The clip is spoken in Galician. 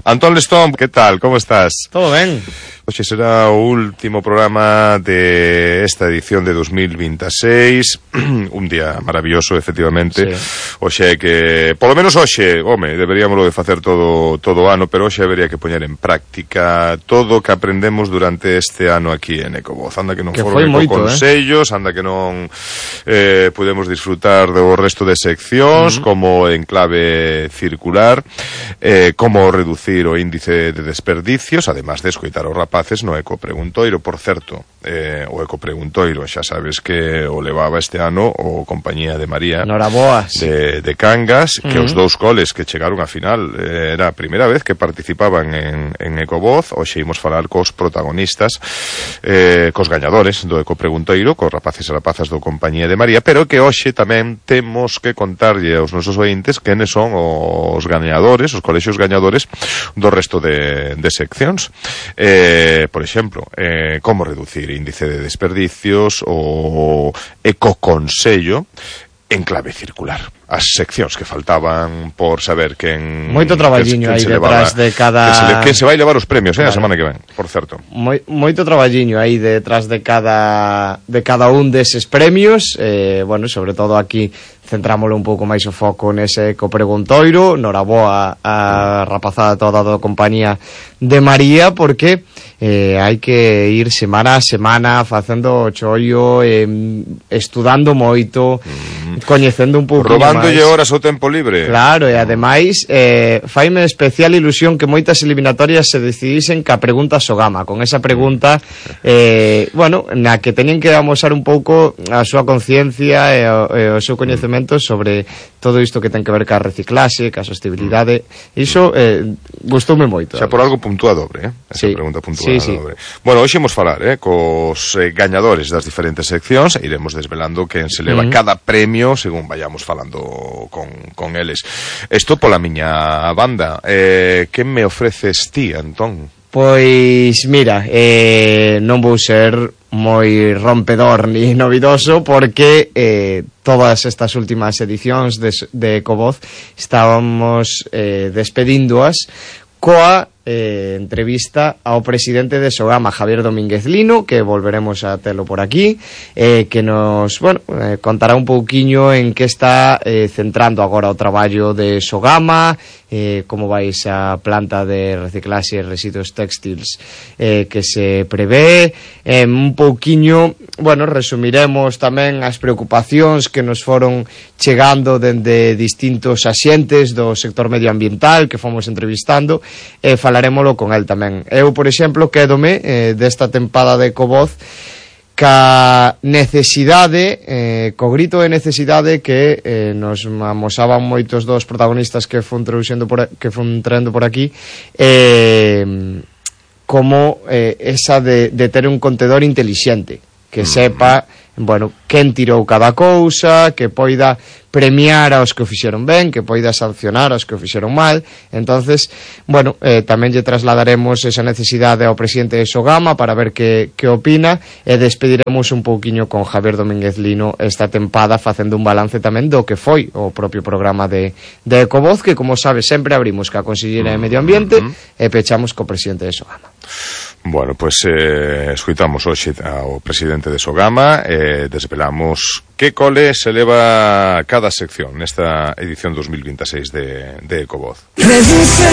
Antón Lestón, ¿qué tal? ¿Cómo estás? Todo ben. Hoxe será o último programa de esta edición de 2026. Un día maravilloso, efectivamente. Sí. Hoxe que, polo menos hoxe, deberíamoslo de facer todo ano, pero hoxe habería que poñer en práctica todo o que aprendemos durante este ano aquí en Ecovoz. Anda que non foron consellos, anda que non podemos disfrutar do resto de seccións, como en clave circular, como reducir o índice de desperdicios, además de escoitar os rapaces no Ecopreguntoiro. Por certo, o Ecopreguntoiro xa sabes que o levaba este ano o Compañía de María de Cangas, que os dous coles que chegaron a final era a primeira vez que participaban en Ecovoz. Hoxe imos falar cos protagonistas, cos gañadores do Ecopreguntoiro, cos rapaces e rapazas do Compañía de María, pero que hoxe tamén temos que contarlle aos nosos ointes quenes son os gañadores, os colexios gañadores do resto de seccións. Por exemplo, como reducir índice de desperdicios, o Ecoconsello en clave circular. As seccións que faltaban por saber quen... Moito traballiño aí detrás de cada... Que se vai levar os premios, a semana que ven, por certo. Moito traballiño aí detrás de cada un deses premios. Sobre todo aquí centrámoslo un pouco máis o foco nese Ecopreguntoiro. Noraboa a rapazada toda da Compañía de María, porque hai que ir semana a semana facendo o chollo, estudando moito, coñecendo un pouco robándolle horas ao tempo libre. Claro, e ademais faime especial ilusión que moitas eliminatorias se decidisen ca pregunta Sogama, con esa pregunta na que teñen que amosar un pouco a súa conciencia e o seu coñecemento sobre todo isto que ten que ver ca reciclaxe, ca sostenibilidade. Iso gustoume moito. Xa por algo puntúa dobre, esa pregunta puntúa dobre. Bueno, hoxe imos falar cos gañadores das diferentes seccións e iremos desvelando quen se leva cada premio según vayamos falando con eles. Isto pola miña banda. Que me ofreces ti, Antón? Pois, mira, non vou ser moi rompedor ni novidoso, porque todas estas últimas edicións de Ecovoz estábamos despedíndoas coa entrevista ao presidente de Sogama, Javier Domínguez Lino, que volveremos a telo por aquí, que nos contará un pouquiño en que está centrando agora o traballo de Sogama, como vai esa planta de reciclaxe e residuos textiles que se prevé, un pouquiño, resumiremos tamén as preocupacións que nos foron chegando dende distintos axentes do sector medioambiental que fomos entrevistando, e falaremoslo con el tamén. Eu, por exemplo, quédome desta tempada de Ecovoz ca necesidade, co grito de necesidade que nos amosaban moitos dos protagonistas que fun traendo por aquí, como esa de ter un contedor intelixente, que sepa, quen tirou cada cousa, que poida premiar aos que o fixeron ben, que poida sancionar aos que o fixeron mal. Entonces, tamén lle trasladaremos esa necesidade ao presidente de Sogama para ver que opina, e despediremos un pouquiño con Javier Domínguez Lino esta tempada, facendo un balance tamén do que foi o propio programa de Ecovoz, que, como sabes, sempre abrimos ca Conselleira de Medio Ambiente e pechamos co presidente de Sogama. Bueno, pois escoitamos hoxe ao presidente de Sogama, desvelamos que cole se leva cada sección nesta edición 2026 de Ecovoz.